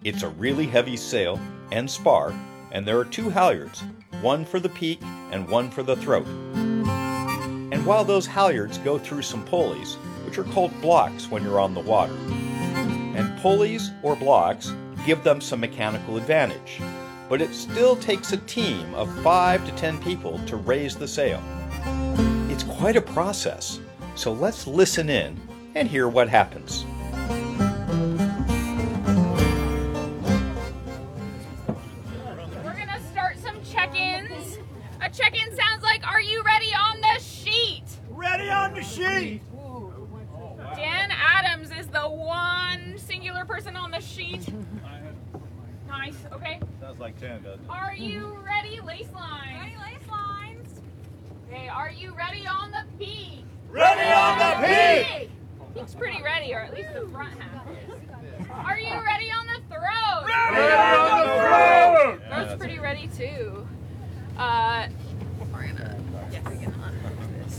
It's a really heavy sail and spar, and there are 2 halyards, one for the peak and one for the throat. And while those halyards go through some pulleys, which are called blocks when you're on the water, and pulleys or blocks give them some mechanical advantage, but it still takes a team of 5 to 10 people to raise the sail. It's quite a process, so let's listen in and hear what happens. We're gonna start some check-ins. A check-in sounds like, are you ready on the sheet? Ready on the sheet! Dan Adams is the one singular person on the sheet. Nice, okay. Sounds like 10, doesn't it? Are you ready, lace lines? Ready, lace lines. Okay, are you ready on the peak? Ready on the peak! Peak's pretty ready, or at least the front half is. Are you ready on the throat? Ready on the throat! Throat's pretty ready too. We're gonna get on this.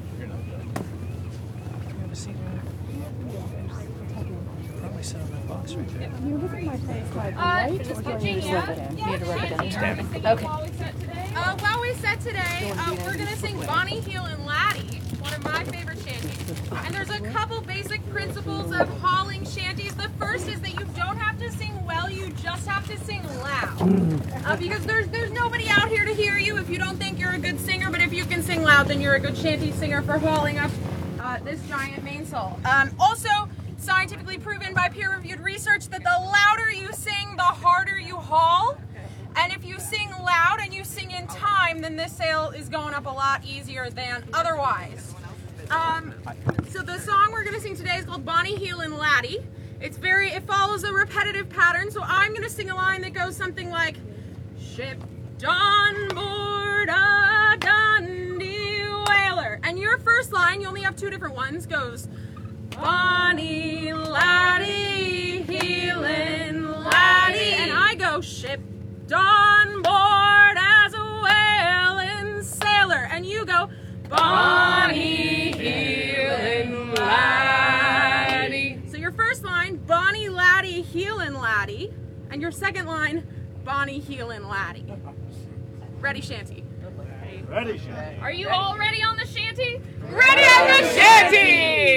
Probably sit on that box right there. You look at my face like right, or do I need to rub it in? You need to rub it in. Standing. Okay. While we set today, we're going to sing Bonnie, Heel, and Laddie, one of my favorite shanties. And there's a couple basic principles of hauling shanties. The first is that you don't have to sing well, you just have to sing loud. Because there's nobody out here to hear you if you don't think you're a good singer, but if you can sing loud, then you're a good shanty singer for hauling up this giant mainsail. Also, scientifically proven by peer-reviewed research that the louder you sing, the harder you haul. And if you sing loud and you sing in time, then this sail is going up a lot easier than otherwise. So the song we're going to sing today is called Bonnie, Heel, and Laddie. It follows a repetitive pattern, so I'm going to sing a line that goes something like, shipped on board a Dundee whaler. And your first line, you only have 2 different ones, goes, Bonnie, Laddie, Heel, and Laddie. And I go, shipped on board as a whaling sailor. And you go, Bonnie, Heel, and Laddie. So your first line, Bonnie, Laddie, Heel, and Laddie. And your second line, Bonnie, Heel, and Laddie. Ready, shanty? Ready, shanty. Are you all ready on the shanty? Ready on the shanty!